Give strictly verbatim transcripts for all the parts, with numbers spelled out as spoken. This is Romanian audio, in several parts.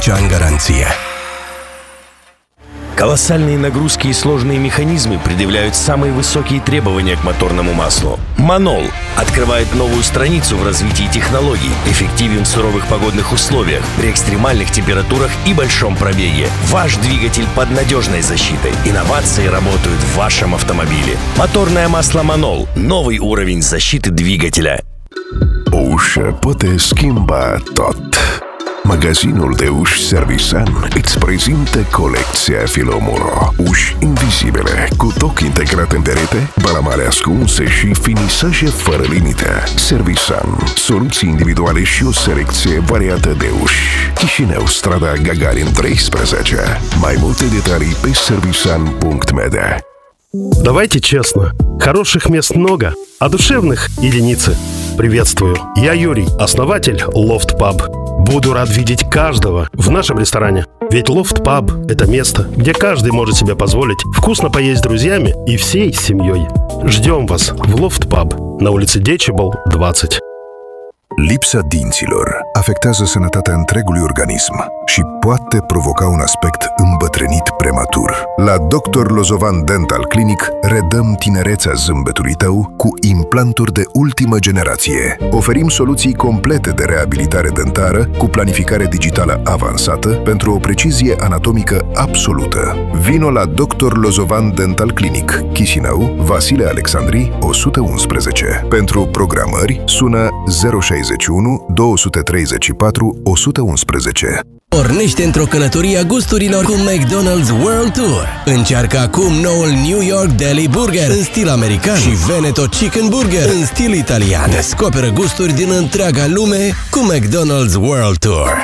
ani garanție. Колоссальные нагрузки и сложные механизмы предъявляют самые высокие требования к моторному маслу. Манол открывает новую страницу в развитии технологий, эффективен в суровых погодных условиях, при экстремальных температурах и большом пробеге. Ваш двигатель под надежной защитой. Инновации работают в вашем автомобиле. Моторное масло Манол. Новый уровень защиты двигателя. O ușă poate schimba tot. Magazinul de uși Servisan îți prezintă colecția Filomuro. Uși invizibile, cu toc integrat în perete, balamale ascunse și finisaje fără limită. Servisan, soluții individuale și o selecție variată de uși. Chișinău, strada Gagarin treisprezece. Mai multe detalii pe servisan punct m d. Давайте честно, хороших мест много, а душевных — единицы. Приветствую, я Юрий, основатель Loft Pub. Буду рад видеть каждого в нашем ресторане. Ведь Loft Pub — это место, где каждый может себе позволить вкусно поесть с друзьями и всей семьей. Ждем вас в Loft Pub на улице Decibel двадцать. Lipsa dinților afectează sănătatea întregului organism și poate provoca un aspect îmbătrânit prematur. La doctor Lozovan Dental Clinic redăm tinerețea zâmbetului tău cu implanturi de ultimă generație. Oferim soluții complete de reabilitare dentară cu planificare digitală avansată pentru o precizie anatomică absolută. Vino la doctor Lozovan Dental Clinic, Chișinău, Vasile Alexandri o sută unsprezece. Pentru programări sună zero șase unu doi trei patru o sută unsprezece. Pornește într-o călătorie a gusturilor cu McDonald's World Tour. Încearcă acum noul New York Deli Burger în stil american și Veneto Chicken Burger în stil italian. Descoperă gusturi din întreaga lume cu McDonald's World Tour.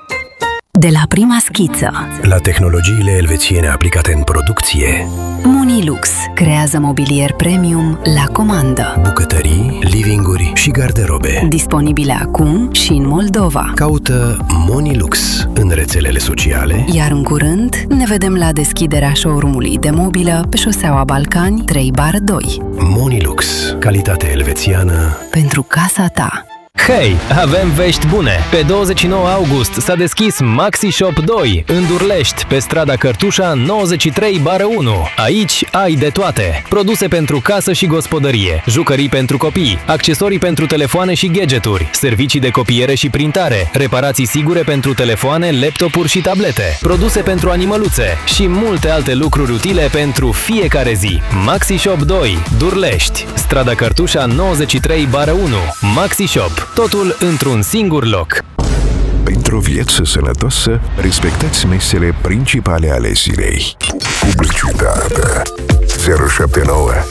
De la prima schiță, la tehnologiile elvețiene aplicate în producție, Monilux creează mobilier premium la comandă. Bucătării, livinguri și garderobe. Disponibile acum și în Moldova. Caută Monilux în rețelele sociale. Iar în curând ne vedem la deschiderea showroom-ului de mobilă pe șoseaua Balcani trei doi. Monilux, calitate elvețiană pentru casa ta. Hei, avem vești bune! Pe douăzeci și nouă august s-a deschis Maxi Shop doi în Durlești, pe strada Cărtușa nouăzeci și trei unu. Aici ai de toate. Produse pentru casă și gospodărie, jucării pentru copii, accesorii pentru telefoane și gadgeturi, servicii de copiere și printare, reparații sigure pentru telefoane, laptopuri și tablete, produse pentru animăluțe și multe alte lucruri utile pentru fiecare zi. Maxi Shop doi, Durlești, strada Cărtușa nouăzeci și trei unu. Maxi Shop. Totul într-un singur loc. Pentru o viață sănătoasă, respectați mesele principale ale zilei. Publicitate. zero șapte nouă